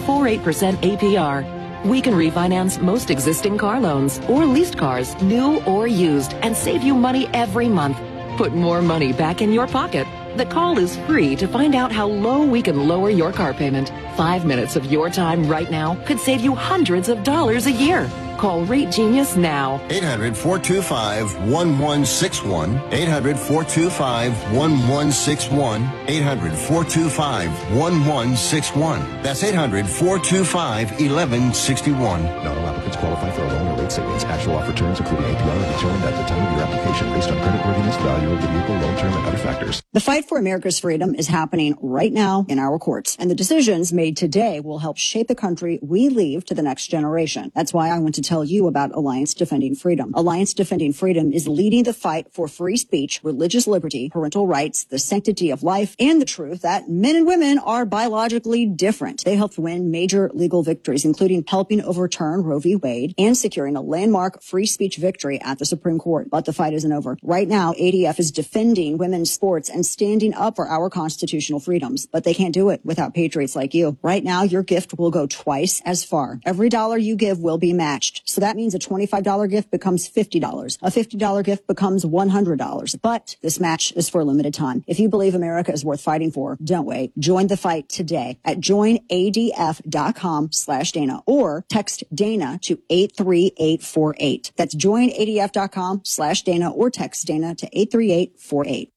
3.48% APR. We can refinance most existing car loans or leased cars, new or used, and save you money every month. Put more money back in your pocket. The call is free to find out how low we can lower your car payment. 5 minutes of your time right now could save you hundreds of dollars a year. Call Rate Genius now. 800-425-1161. 800-425-1161. 800-425-1161. That's 800-425-1161. Not all applicants qualify for a loan or rate savings. Actual offer terms, including APR, are determined at the time of your application based on creditworthiness, value of the vehicle, loan term, and other factors. The fight for America's freedom is happening right now in our courts, and the decisions made today will help shape the country we leave to the next generation. That's why I want to tell you about Alliance Defending Freedom. Alliance Defending Freedom is leading the fight for free speech, religious liberty, parental rights, the sanctity of life, and the truth that men and women are biologically different. They helped win major legal victories, including helping overturn Roe v. Wade and securing a landmark free speech victory at the Supreme Court. But the fight isn't over. Right now, ADF is defending women's sports and standing up for our constitutional freedoms. But they can't do it without patriots like you. Right now, your gift will go twice as far. Every dollar you give will be matched. So that means a $25 gift becomes $50. A $50 gift becomes $100. But this match is for a limited time. If you believe America is worth fighting for, don't wait. Join the fight today at joinadf.com/Dana or text Dana to 83848. That's joinadf.com/Dana or text Dana to 83848.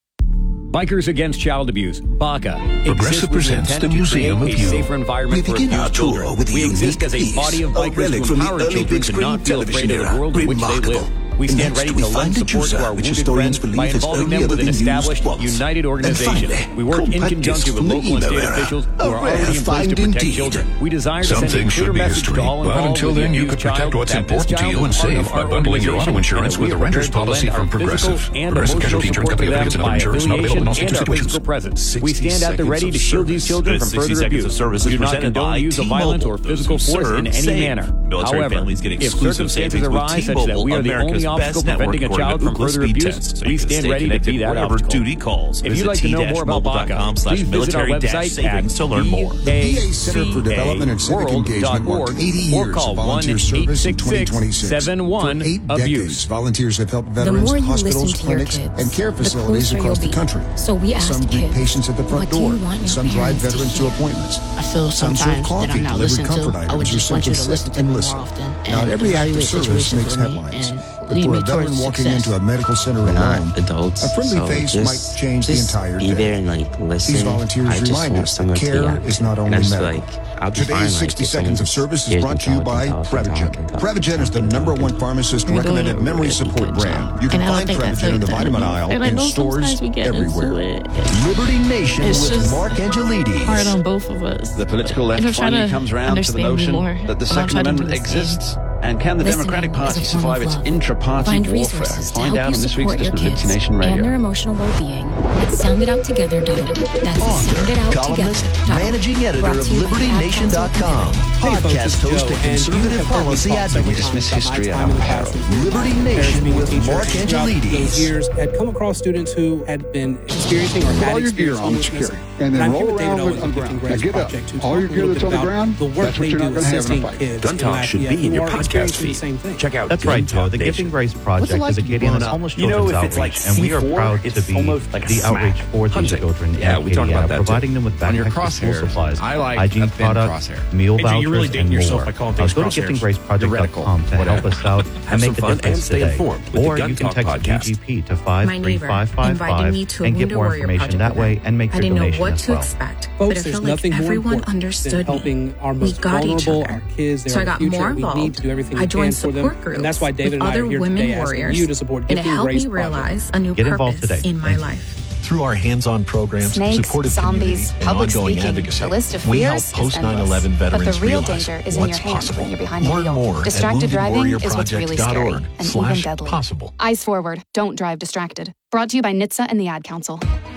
Bikers Against Child Abuse, BACA. Progressive presents the Museum of a You. safer environment We for begin our abused tour children. with a We exist unique as a body of piece, a bikers relic to from the empower early children big to screen not feel afraid television of the era. world in which they Remarkable. live. We stand Next, ready we to lend find support Medusa, to our which wounded historians friends by believe has involving only them ever with an been used established, once. united And organization. finally, We work in compact conjunction discs with from the local and email state era. officials A who are rare already in place find to protect indeed. children. We desire to Some send a things clear should be message history, to all but involved until with then, the you abused could protect child what's that this important to child you is and part save of by our bundling your auto organization, insurance and with we a are renter's prepared to policy lend from our Progressive. physical and Progressive emotional Casualty Insurance support to Company them affiliates and by other insurers not available in all affiliation states or and our situations. physical presence. We stand at the ready to shield these children from further abuse. We do not condone use of violence or physical force in any manner. Military However, families get if exclusive circumstances savings with arise such that T-Mobile, we are the America's only obstacle best network preventing a according child to from Ookla further speed abuse, test, so we you can stand stay ready to connected be that wherever obstacle. duty calls. If you'd like to know more about BACA, please visit our website at to learn more. The VA Center for Development and Civic Engagement marked 80 or years call of volunteer service in 2026. 1-866-71 For 8 decades, abuse. volunteers have helped The veterans, more you hospitals, listen to your clinics, kids, and care the facilities closer across you'll the be. country. So we ask Some greet kids, patients at the front what do door. you want your Some drive parents to veterans to hear? appointments. I feel Some serve sometimes that coffee, I'm not delivered listened comfort to. I items, would or just want you to simply listen sit to and me more listen. often Not and every act of evaluate service situations makes for me headlines. and But lead for me a veteran towards walking success. into a medical center We're not alone, adults, a friendly so face just, might change the entire be there day. and listen. These volunteers I just remind want us that someone to care yap. is not only And that's medical. I'll be fine, Today's 60 if Seconds of someone Service is hears brought me to you talk by and talk and Prevagen. talk and talk Prevagen is the and number talk. one pharmacist We're doing recommended a memory really support good brand. job. You can And I don't find think that's Prevagen in the like vitamin that. aisle And I in know stores sometimes we get everywhere. into it. Liberty Nation It's with just Mark Angelides. hard on both of us. The political And I'm left trying finally to comes around to the understand notion more, that the and I'll Second try to do Amendment the same. exists. And can the Listening Democratic is Party a form survive of its love. intra-party Find warfare? resources to Find help out you on this week's support your edition of kids Liberty Nation and Radio. their emotional well-being at sounditouttogether.org. That's Columnist, sounditouttogether.org. managing editor Brought of to you by LibertyNation.com. Hey, folks, Podcast it's host Joe, and and you conservative have heard me policy talk several advocate. times about my history time and in the our past. Liberty As Nation being a with teacher, Mark throughout those Angelides. years, had come across students who had been experiencing or Put had all your gear experienced on, homelessness. security, and then I'm roll here with David around Owens on of the Gifting ground. Grace Now get up. Project to All talk your a gear little that's bit on the about ground, the work that's what they you're do not gonna have in a assisting fight. kids Gun in talk should Lafayette be in who your are podcast experiencing the feed. same thing. Check out That's right, Joe. The Nation. Gifting Grace Project like is a Acadiana's blown up? homeless You know, children's if it's outreach, like and we are C4, proud to it's be almost like a the smack. outreach for these Hunting. children Yeah, in we talked about Acadiana, that too. providing them with On your backpacks and school crosshairs, supplies, I like hygiene a thin products, crosshair. meal Andrew, you're really vouchers, dating and yourself more. by calling things Go to crosshairs. giftinggraceproject.com to help us out and make a some fun difference and stay today. informed with the Or Gun you can Talk text podcast. GGP to My neighbor invited 53555 me to a and get Wounded more Warrior information project that way event. and make I your didn't know donation what as to well. expect, Folks, but I there's felt like nothing more everyone important than understood helping me. our We most got each vulnerable, other. our kids, they're So I our got future. more We involved. need to do everything I we joined can for them. support groups And that's why David with and I other are here women today asking warriors, you to support and it Gifting helped Grace me Project. realize a new Get involved purpose today. in my life. Through our hands-on programs, Snakes, supportive zombies, community, and public ongoing speaking, advocacy, the list of we help fears is post-9/11 endless. veterans But the real realize danger is in what's your hands possible. when you're behind the Learn wheel. more Distracted at driving is what's really scary woundedwarriorproject.org and even deadly. /possible. Eyes forward. Don't drive distracted. Brought to you by NHTSA and the Ad Council.